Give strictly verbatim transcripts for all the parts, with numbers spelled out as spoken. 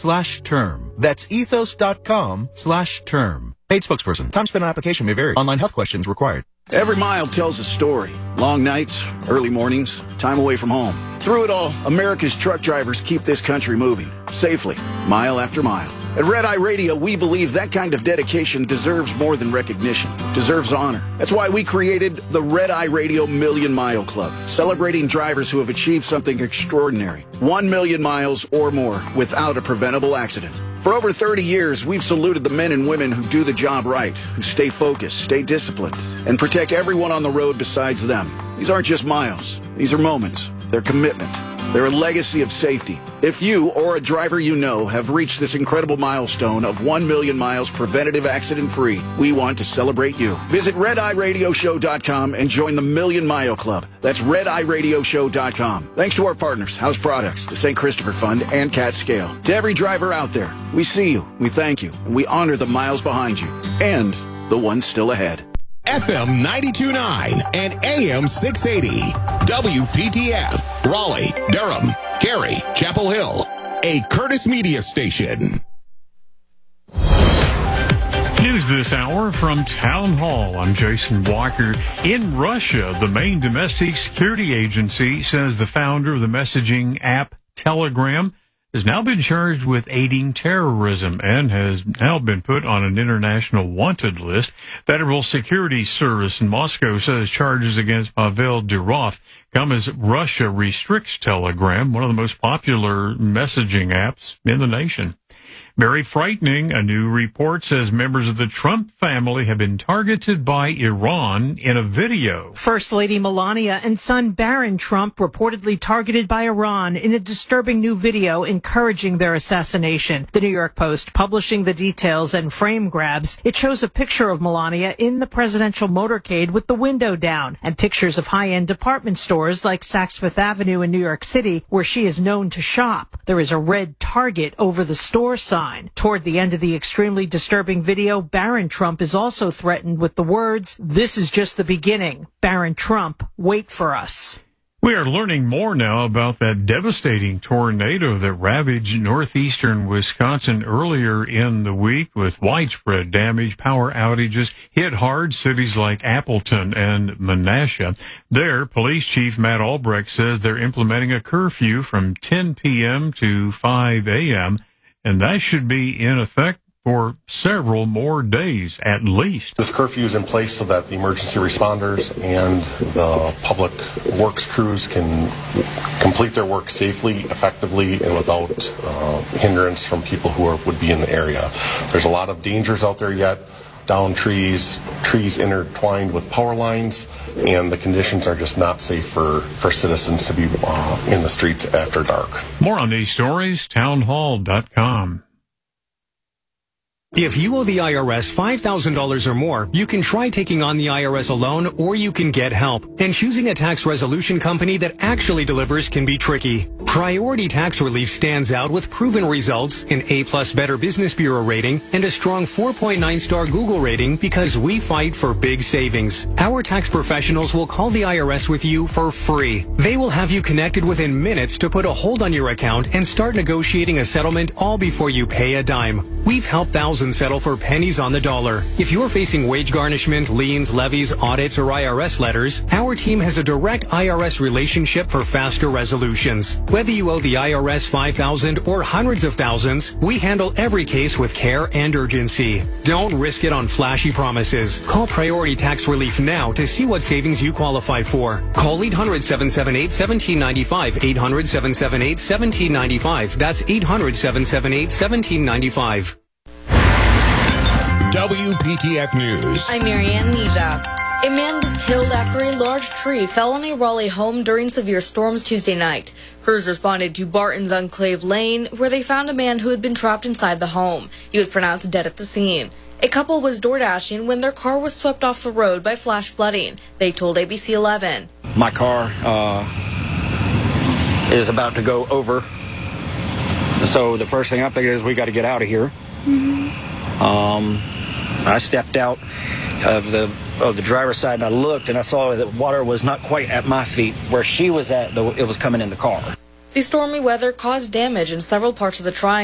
slash term. That's ethos.com slash term. Paid spokesperson. Time spent on application may vary. Online health questions required. Every mile tells a story. Long nights, early mornings, time away from home. Through it all, America's truck drivers keep this country moving, safely, mile after mile. At Red Eye Radio, we believe that kind of dedication deserves more than recognition, deserves honor. That's why we created the Red Eye Radio Million Mile Club, celebrating drivers who have achieved something extraordinary. One million miles or more without a preventable accident. For over thirty years, we've saluted the men and women who do the job right, who stay focused, stay disciplined, and protect everyone on the road besides them. These aren't just miles. These are moments. They're commitment. They're a legacy of safety. If you or a driver you know have reached this incredible milestone of one million miles preventative accident-free, we want to celebrate you. Visit red eye radio show dot com and join the Million Mile Club. That's red eye radio show dot com. Thanks to our partners, House Products, the Saint Christopher Fund, and Cat Scale. To every driver out there, we see you, we thank you, and we honor the miles behind you and the ones still ahead. F M ninety-two point nine and A M six eighty. W P T F. Raleigh, Durham, Cary, Chapel Hill. A Curtis Media station. News this hour from Town Hall. I'm Jason Walker. In Russia, the main domestic security agency says the founder of the messaging app Telegram has now been charged with aiding terrorism and has now been put on an international wanted list. Federal Security Service in Moscow says charges against Pavel Durov come as Russia restricts Telegram, one of the most popular messaging apps in the nation. Very frightening. A new report says members of the Trump family have been targeted by Iran in a video. First Lady Melania and son Barron Trump reportedly targeted by Iran in a disturbing new video encouraging their assassination. The New York Post publishing the details and frame grabs. It shows a picture of Melania in the presidential motorcade with the window down and pictures of high-end department stores like Saks Fifth Avenue in New York City, where she is known to shop. There is a red target over the store sign. Toward the end of the extremely disturbing video, Barron Trump is also threatened with the words, "This is just the beginning. Barron Trump, wait for us." We are learning more now about that devastating tornado that ravaged northeastern Wisconsin earlier in the week with widespread damage. Power outages hit hard cities like Appleton and Menasha. There, Police Chief Matt Albrecht says they're implementing a curfew from ten p.m. to five a.m., and that should be in effect for several more days, at least. This curfew is in place so that the emergency responders and the public works crews can complete their work safely, effectively, and without uh, hindrance from people who are, would be in the area. There's a lot of dangers out there yet. Down trees, trees intertwined with power lines, and the conditions are just not safe for, for citizens to be uh, in the streets after dark. More on these stories, townhall dot com. If you owe the I R S five thousand dollars or more, you can try taking on the I R S alone, or you can get help. And choosing a tax resolution company that actually delivers can be tricky. Priority Tax Relief stands out with proven results, an A-plus Better Business Bureau rating, and a strong four point nine star Google rating because we fight for big savings. Our tax professionals will call the I R S with you for free. They will have you connected within minutes to put a hold on your account and start negotiating a settlement all before you pay a dime. We've helped thousands settle for pennies on the dollar. If you're facing wage garnishment, liens, levies, audits, or I R S letters, our team has a direct I R S relationship for faster resolutions. Whether you owe the I R S five thousand dollars or hundreds of thousands, we handle every case with care and urgency. Don't risk it on flashy promises. Call Priority Tax Relief now to see what savings you qualify for. Call eight hundred, seven seven eight, one seven nine five, eight hundred, seven seven eight, one seven nine five. That's eight hundred, seven seven eight, one seven nine five. W P T F News. I'm Marianne Nija. A man was killed after a large tree fell on a Raleigh home during severe storms Tuesday night. Crews responded to Barton's Enclave Lane, where they found a man who had been trapped inside the home. He was pronounced dead at the scene. A couple was door dashing when their car was swept off the road by flash flooding. They told A B C eleven. My car uh, is about to go over. So the first thing I figured is we got to get out of here. Mm-hmm. Um, I stepped out of the of the driver's side and I looked and I saw that water was not quite at my feet. Where she was at, it was coming in the car. The stormy weather caused damage in several parts of the triangle, from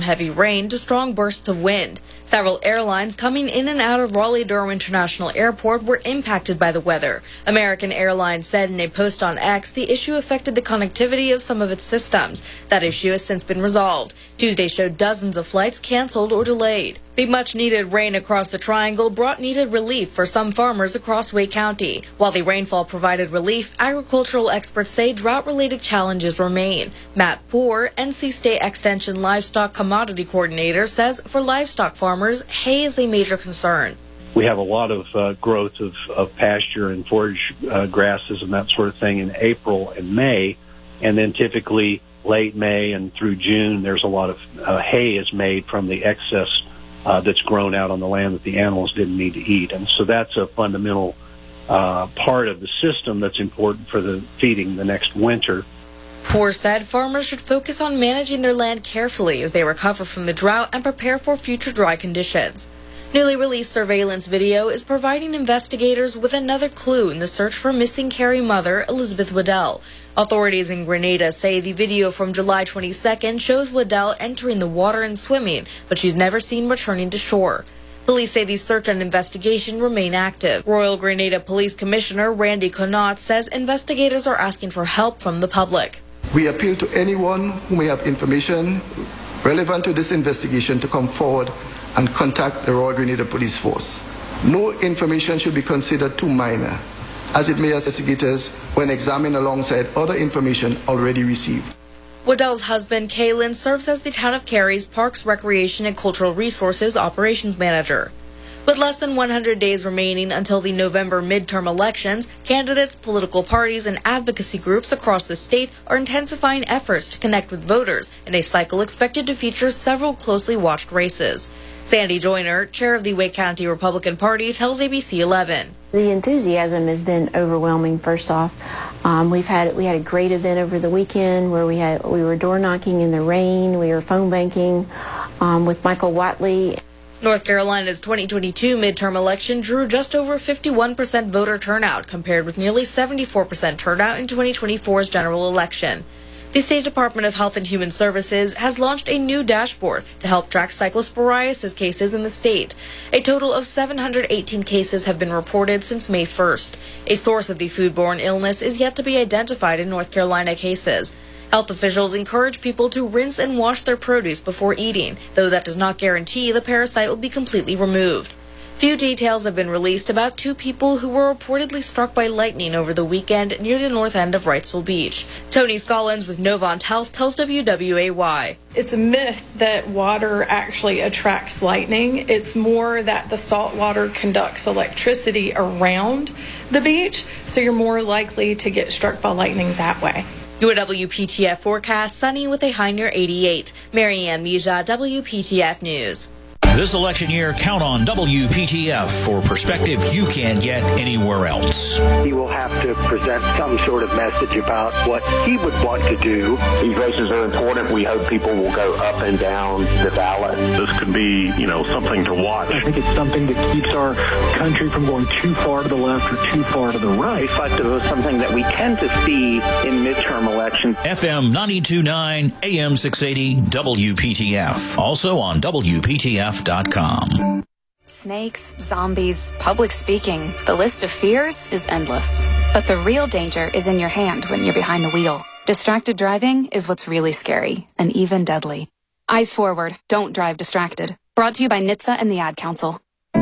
heavy rain to strong bursts of wind. Several airlines coming in and out of Raleigh-Durham International Airport were impacted by the weather. American Airlines said in a post on X the issue affected the connectivity of some of its systems. That issue has since been resolved. Tuesday showed dozens of flights canceled or delayed. The much-needed rain across the Triangle brought needed relief for some farmers across Wake County. While the rainfall provided relief, agricultural experts say drought-related challenges remain. Matt Poore, N C State Extension Livestock Commodity Coordinator, says for livestock farmers, hay is a major concern. We have a lot of uh, growth of, of pasture and forage uh, grasses and that sort of thing in April and May, and then typically late May and through June, there's a lot of uh, hay is made from the excess Uh, that's grown out on the land that the animals didn't need to eat. And so that's a fundamental uh, part of the system that's important for the feeding the next winter. Poore said farmers should focus on managing their land carefully as they recover from the drought and prepare for future dry conditions. Newly released surveillance video is providing investigators with another clue in the search for missing Carrie mother, Elizabeth Waddell. Authorities in Grenada say the video from July twenty-second shows Waddell entering the water and swimming, but she's never seen returning to shore. Police say the search and investigation remain active. Royal Grenada Police Commissioner Randy Connaught says investigators are asking for help from the public. We appeal to anyone who may have information relevant to this investigation to come forward and contact the Royal Grenada Police Force. No information should be considered too minor, as it may assist investigators when examined alongside other information already received. Waddell's husband, Kalen, serves as the town of Cary's Parks, Recreation and Cultural Resources Operations Manager. With less than one hundred days remaining until the November midterm elections, candidates, political parties, and advocacy groups across the state are intensifying efforts to connect with voters in a cycle expected to feature several closely watched races. Sandy Joyner, chair of the Wake County Republican Party, tells A B C eleven. The enthusiasm has been overwhelming. First off, um, we've had we had a great event over the weekend where we had we were door knocking in the rain, we were phone banking um, with Michael Watley. North Carolina's twenty twenty-two midterm election drew just over fifty-one percent voter turnout, compared with nearly seventy-four percent turnout in twenty twenty-four's general election. The State Department of Health and Human Services has launched a new dashboard to help track cyclosporiasis cases in the state. A total of seven hundred eighteen cases have been reported since May first. A source of the foodborne illness is yet to be identified in North Carolina cases. Health officials encourage people to rinse and wash their produce before eating, though that does not guarantee the parasite will be completely removed. Few details have been released about two people who were reportedly struck by lightning over the weekend near the north end of Wrightsville Beach. Tony Scollins with Novant Health tells W W A Y. It's a myth that water actually attracts lightning. It's more that the salt water conducts electricity around the beach, so you're more likely to get struck by lightning that way. Your W P T F forecast, sunny with a high near eighty-eight. Marianne Mija, W P T F News. This election year, count on W P T F for perspective you can't get anywhere else. He will have to present some sort of message about what he would want to do. These races are important. We hope people will go up and down the ballot. This could be, you know, something to watch. I think it's something that keeps our country from going too far to the left or too far to the right. Reflective of something that we tend to see in midterm elections. F M ninety-two point nine, A M six eighty, W P T F. Also on W P T F dot com. Snakes, zombies, public speaking. The list of fears is endless. But the real danger is in your hand when you're behind the wheel. Distracted driving is what's really scary and even deadly. Eyes forward. Don't drive distracted. Brought to you by N H T S A and the Ad Council.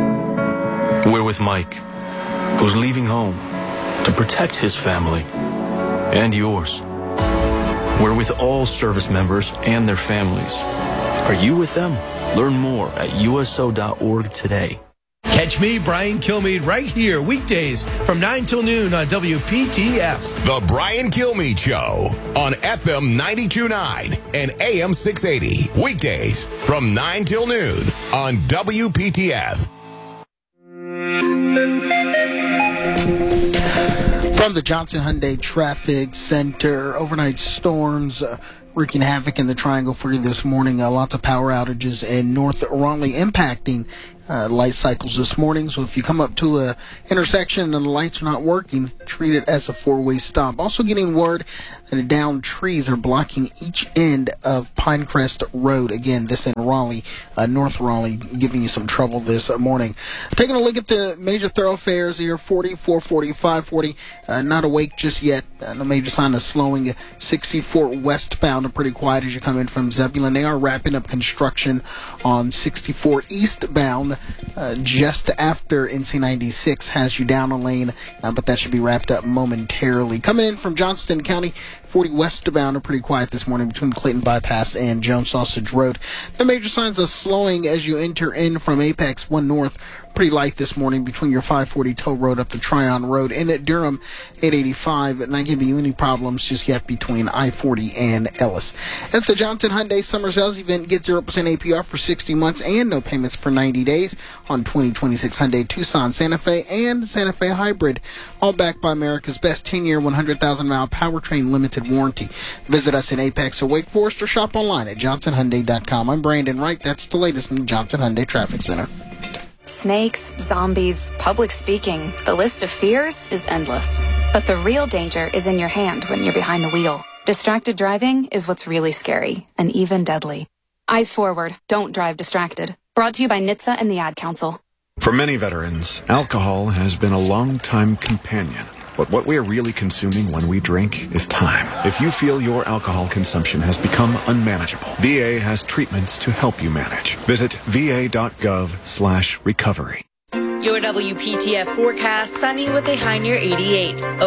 We're with Mike, who's leaving home to protect his family and yours. We're with all service members and their families. Are you with them? Learn more at U S O dot org today. Catch me, Brian Kilmeade, right here, weekdays from nine till noon on W P T F. The Brian Kilmeade Show on F M ninety-two point nine and A M six eighty. Weekdays from nine till noon on W P T F. From the Johnson Hyundai Traffic Center, overnight storms uh, wreaking havoc in the Triangle for you this morning. Uh, lots of power outages in North Raleigh impacting uh, light cycles this morning. So if you come up to a intersection and the lights are not working, treat it as a four-way stop. Also getting word that downed trees are blocking each end of Pinecrest Road. Again, this in Raleigh, uh, North Raleigh, giving you some trouble this uh, morning. Taking a look at the major thoroughfares here, forty, four forty, five forty, uh, not awake just yet. Uh, no major sign of slowing. sixty-four westbound are pretty quiet as you come in from Zebulon. They are wrapping up construction on sixty-four eastbound uh, just after N C ninety-six has you down a lane, uh, but that should be wrapped up momentarily. Coming in from Johnston County, forty westbound are pretty quiet this morning between Clayton Bypass and Jones Sausage Road. No major signs of slowing as you enter in from Apex one North. Pretty light this morning between your five forty Toll Road up to Tryon Road. And at Durham, eight eighty-five, not giving you any problems just yet between I forty and Ellis. At the Johnson Hyundai Summer Sales Event, get zero percent A P R for sixty months and no payments for ninety days on twenty twenty-six Hyundai Tucson, Santa Fe, and Santa Fe Hybrid. All backed by America's best ten-year, one hundred thousand mile powertrain limited warranty. Visit us in Apex or Wake Forest or shop online at johnson hyundai dot com. I'm Brandon Wright. That's the latest from the Johnson Hyundai Traffic Center. Snakes, zombies, public speaking. The list of fears is endless. But the real danger is in your hand when you're behind the wheel. Distracted driving is what's really scary and even deadly. Eyes forward. Don't drive distracted. Brought to you by N H T S A and the Ad Council. For many veterans, alcohol has been a long-time companion. But what we are really consuming when we drink is time. If you feel your alcohol consumption has become unmanageable, V A has treatments to help you manage. Visit va.gov slash recovery. Your W P T F forecast, sunny with a high near eighty-eight.